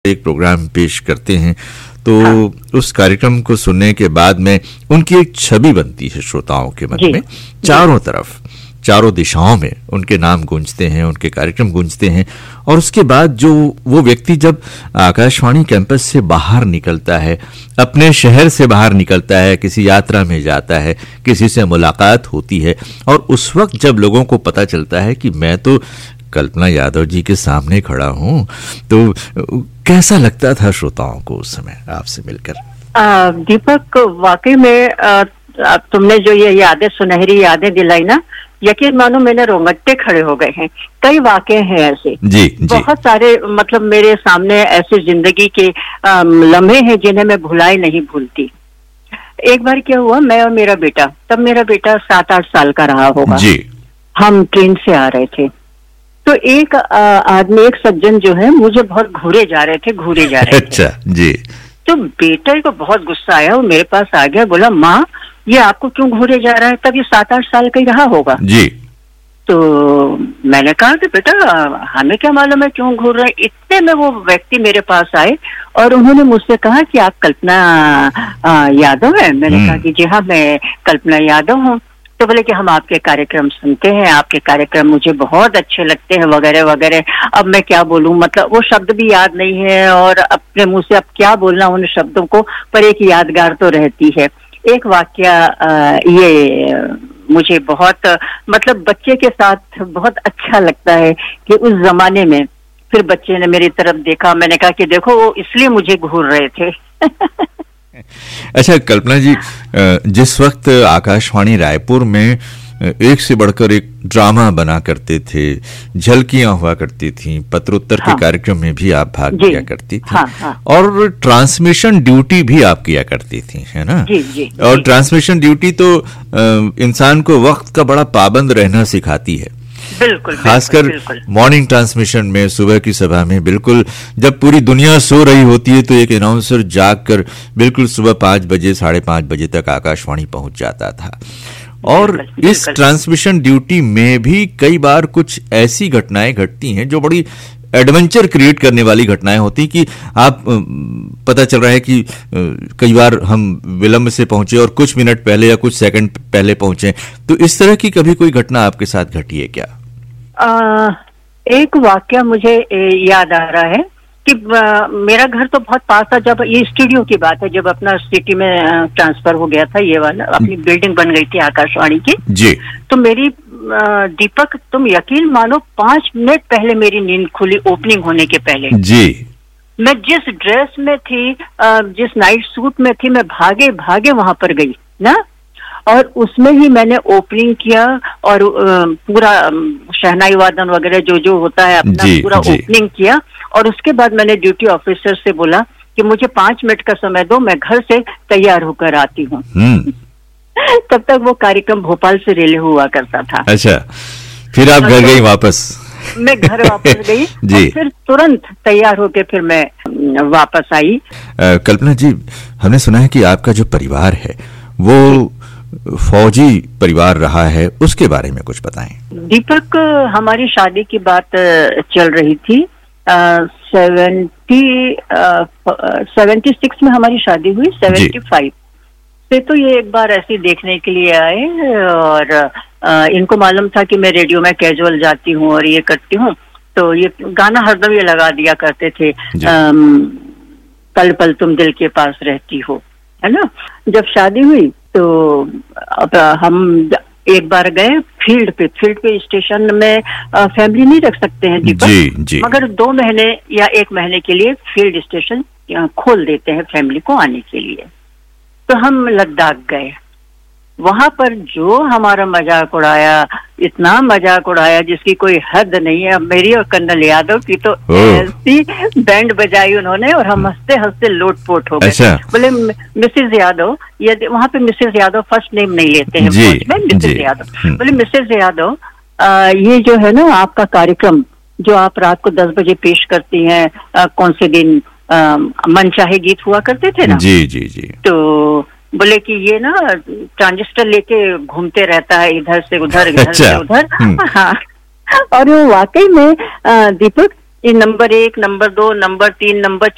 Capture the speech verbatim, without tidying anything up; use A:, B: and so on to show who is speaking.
A: एक प्रोग्राम पेश करते हैं तो हाँ। उस कार्यक्रम को सुनने के बाद में उनकी एक छवि बनती है श्रोताओं के मन में, चारों तरफ चारों दिशाओं में उनके नाम गूंजते हैं, उनके कार्यक्रम गूंजते हैं। और उसके बाद जो वो व्यक्ति जब आकाशवाणी कैंपस से बाहर निकलता है, अपने शहर से बाहर निकलता है, किसी यात्रा में जाता है, किसी से मुलाकात होती है, और उस वक्त जब लोगों को पता चलता है कि मैं तो कल्पना यादव जी के सामने खड़ा हूं, तो कैसा लगता था श्रोताओं को उस समय आपसे मिलकर?
B: दीपक, वाकई में आ, तुमने जो ये यादें, सुनहरी यादें दिलाई ना, यकीन मानो मेरे रोंगटे खड़े हो गए हैं। कई वाकये हैं ऐसे,
A: जी, जी।
B: बहुत सारे, मतलब मेरे सामने ऐसे जिंदगी के लम्हे हैं जिन्हें मैं भुलाई नहीं भूलती। एक बार क्या हुआ, मैं और मेरा बेटा, तब मेरा बेटा सात आठ साल का रहा होगा, जी। हम ट्रेन से आ रहे थे, तो एक आदमी, एक सज्जन जो है, मुझे बहुत घूरे जा रहे थे घूरे जा रहे थे।
A: अच्छा, जी।
B: तो बेटे को बहुत गुस्सा आया, वो मेरे पास आ गया, बोला माँ ये आपको क्यों घूरे जा रहा है? तब ये सात आठ साल का ही रहा होगा, जी। तो मैंने कहा कि बेटा हमें क्या मालूम है क्यों घूर रहे हैं। इतने में वो व्यक्ति मेरे पास आए और उन्होंने मुझसे कहा कि आप कल्पना यादव है? मैंने कहा कि जी हाँ, मैं कल्पना यादव हूँ। तो बोले कि हम आपके कार्यक्रम सुनते हैं, आपके कार्यक्रम मुझे बहुत अच्छे लगते हैं, वगैरह वगैरह। अब मैं क्या बोलूं, मतलब वो शब्द भी याद नहीं है और अपने मुंह से अब क्या बोलना उन शब्दों को, पर एक यादगार तो रहती है। एक वाकया ये मुझे बहुत, मतलब बच्चे के साथ बहुत अच्छा लगता है कि उस जमाने में फिर बच्चे ने मेरी तरफ देखा, मैंने कहा कि देखो वो इसलिए मुझे घूर रहे थे।
A: अच्छा कल्पना जी, जिस वक्त आकाशवाणी रायपुर में एक से बढ़कर एक ड्रामा बना करते थे, झलकियां हुआ करती थी, पत्रोत्तर हाँ। के कार्यक्रम में भी आप भाग लिया करती थी, हाँ, हाँ। और ट्रांसमिशन ड्यूटी भी आप किया करती थी, है ना? जी, जी, और जी। ट्रांसमिशन ड्यूटी तो इंसान को वक्त का बड़ा पाबंद रहना सिखाती है,
B: बिल्कुल,
A: खासकर मॉर्निंग ट्रांसमिशन में, सुबह की सभा में। बिल्कुल जब पूरी दुनिया सो रही होती है तो एक अनाउंसर जाग कर बिल्कुल सुबह पांच बजे साढ़े पांच बजे तक आकाशवाणी पहुंच जाता था। और इस ट्रांसमिशन ड्यूटी में भी कई बार कुछ ऐसी घटनाएं घटती हैं जो बड़ी एडवेंचर क्रिएट करने वाली घटनाएं होती कि आप, पता चल रहा है कि कई बार हम विलंब से पहुंचे और कुछ मिनट पहले या कुछ सेकंड पहले पहुंचे। तो इस तरह की कभी कोई घटना आपके साथ घटी है क्या?
B: आ, एक वाकया मुझे याद आ रहा है कि आ, मेरा घर तो बहुत पास था। जब ये स्टूडियो की बात है, जब अपना सिटी में ट्रांसफर हो गया था, ये वाला अपनी बिल्डिंग बन गई थी आकाशवाणी की, जी। तो मेरी आ, दीपक, तुम यकीन मानो पांच मिनट पहले मेरी नींद खुली, ओपनिंग होने के पहले, जी। मैं जिस ड्रेस में थी, आ, जिस नाइट सूट में थी, मैं भागे भागे वहां पर गई ना, और उसमें ही मैंने ओपनिंग किया और पूरा शहनाई वादन वगैरह जो जो होता है अपना जी, पूरा जी। ओपनिंग किया। और उसके बाद मैंने ड्यूटी ऑफिसर से बोला कि मुझे पांच मिनट का समय दो, मैं घर से तैयार होकर आती हूँ। तब तक वो कार्यक्रम भोपाल से रिले हुआ करता था।
A: अच्छा, फिर आप घर गई वापस?
B: मैं घर वापस गई जी। और फिर तुरंत तैयार होकर फिर मैं वापस आई।
A: आ, कल्पना जी, हमने सुना है कि आपका जो परिवार है वो फौजी परिवार रहा है, उसके बारे में कुछ बताएं।
B: दीपक, हमारी शादी की बात चल रही थी, सेवेंटी सेवेंटी सिक्स में हमारी शादी हुई, सेवेंटी फाइव से। तो ये एक बार ऐसे देखने के लिए आए और आ, इनको मालूम था कि मैं रेडियो में कैजुअल जाती हूँ और ये करती हूँ, तो ये गाना हरदम ये लगा दिया करते थे, पल पल तुम दिल के पास रहती हो, है ना। जब शादी हुई तो अब हम एक बार गए फील्ड पे। फील्ड पे स्टेशन में फैमिली नहीं रख सकते हैं दीपक, जी, जी। मगर दो महीने या एक महीने के लिए फील्ड स्टेशन खोल देते हैं फैमिली को आने के लिए। तो हम लद्दाख गए, वहां पर जो हमारा मजाक उड़ाया, इतना मजाक उड़ाया जिसकी कोई हद नहीं है। मेरी और कर्नल यादव की तो ऐसी बैंड बजाई उन्होंने और हम हंसते हंसते लोटपोट हो गए। अच्छा। बोले मिसेज यादव, यदि वहां पे मिसेज यादव फर्स्ट नेम नहीं लेते हैं, मिसेज यादव। बोले मिसेज यादव, ये जो है ना आपका कार्यक्रम जो आप रात को दस बजे पेश करती हैं, आ, कौन से दिन मनचाहे गीत हुआ करते थे ना, जी जी जी। तो बोले कि ये ना ट्रांजिस्टर लेके घूमते रहता है इधर से उधर, इधर अच्छा। से उधर। हाँ, और वो वाकई में दीपक, ये नंबर एक, नंबर दो, नंबर तीन, नंबर